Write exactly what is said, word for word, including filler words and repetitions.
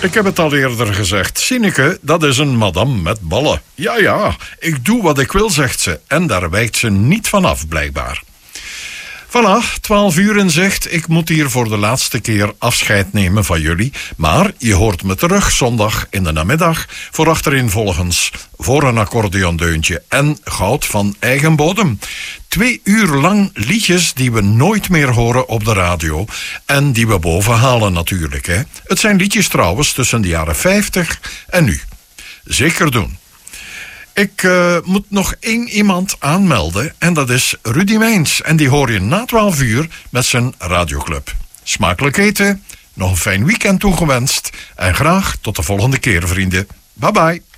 Ik heb het al eerder gezegd. Sineke, dat is een madame met ballen. Ja, ja, ik doe wat ik wil, zegt ze. En daar wijkt ze niet vanaf, blijkbaar. Voilà, twaalf uur en zegt, ik moet hier voor de laatste keer afscheid nemen van jullie. Maar je hoort me terug zondag in de namiddag voor achtereenvolgens voor een accordeondeuntje en goud van eigen bodem. Twee uur lang liedjes die we nooit meer horen op de radio en die we bovenhalen natuurlijk. Hè. Het zijn liedjes trouwens tussen de jaren vijftig en nu. Zeker doen. Ik uh, moet nog één iemand aanmelden en dat is Rudy Mijns. En die hoor je na twaalf uur met zijn radioclub. Smakelijk eten, nog een fijn weekend toegewenst en graag tot de volgende keer, vrienden. Bye bye.